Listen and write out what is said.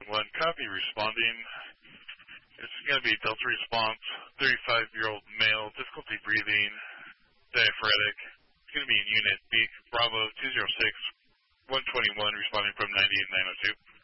1, copy responding. It's going to be Delta response, 35-year-old male, difficulty breathing, diaphoretic. It's going to be in unit B, Bravo 206, 121, responding from 98 902.